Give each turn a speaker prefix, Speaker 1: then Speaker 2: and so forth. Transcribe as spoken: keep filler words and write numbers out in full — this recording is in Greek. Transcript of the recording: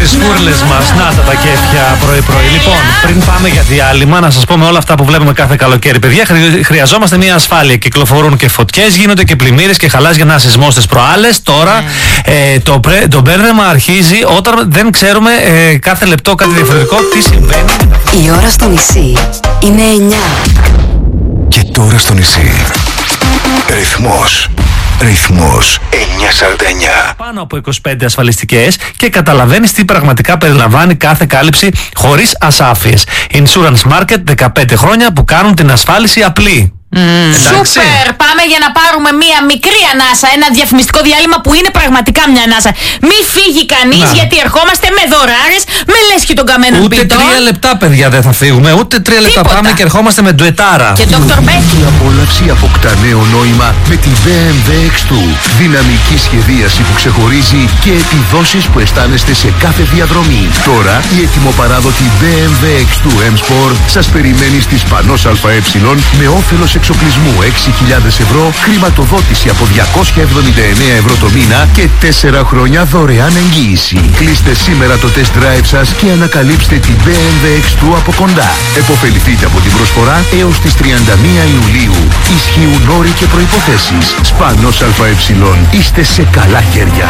Speaker 1: τις φούρλες μας. Να τα τα κέφια πρωί-πρωί. Λοιπόν, πριν πάμε για διάλειμμα, να σας πω με όλα αυτά που βλέπουμε κάθε καλοκαίρι. Παιδιά, χρειαζόμαστε μια ασφάλεια. Κυκλοφορούν και φωτιές, γίνονται και πλημμύρες και χαλάζει ένα σεισμό στις προάλλες. Τώρα ε, το, πρέ, το μπέρδεμα αρχίζει όταν δεν ξέρουμε ε, κάθε λεπτό κάτι διαφορετικό τι συμβαίνει.
Speaker 2: Η ώρα στο νησί είναι εννιά.
Speaker 3: Και τώρα στο νησί ρυθμός. Ρυθμός εννιακόσια σαράντα εννιά.
Speaker 1: Πάνω από είκοσι πέντε ασφαλιστικές και καταλαβαίνεις τι πραγματικά περιλαμβάνει κάθε κάλυψη χωρίς ασάφειες. Insurance Market, δεκαπέντε χρόνια που κάνουν την ασφάλιση απλή.
Speaker 4: Mm. Σούπερ! Πάμε για να πάρουμε μία μικρή ανάσα, ένα διαφημιστικό διάλειμμα που είναι πραγματικά μια ανάσα. Μη φύγει κανείς, γιατί ερχόμαστε με δωράρες, με λέσχη των καμένων
Speaker 1: ούτε
Speaker 4: πιτών.
Speaker 1: Ούτε τρία λεπτά, παιδιά, δεν θα φύγουμε. Ούτε τρία λεπτά. Πάμε και ερχόμαστε με ντουετάρα.
Speaker 4: Και Δόκτωρ Μπέκι.
Speaker 3: Η απόλαυση αποκτά νέο νόημα με τη μπι εμ ντάμπλιου εξ δύο. Δυναμική σχεδίαση που ξεχωρίζει και επιδόσεις που αισθάνεστε σε κάθε διαδρομή. Τώρα η ετοιμοπαράδοτη μπι εμ ντάμπλιου εξ δύο M Sport σας περιμένει στις Πανός ΑΕ με όφελος εξοπλισμού έξι χιλιάδες ευρώ, χρηματοδότηση από διακόσια εβδομήντα εννέα ευρώ το μήνα και τέσσερα χρόνια δωρεάν εγγύηση. Κλείστε σήμερα το test drive σας και ανακαλύψτε την μπι εμ ντάμπλιου εξ δύο από κοντά. Εποφεληθείτε από την προσφορά έως τις τριάντα μία Ιουλίου. Ισχύουν όροι και προϋποθέσεις. Σπανός ΑΕ. Είστε σε καλά χέρια.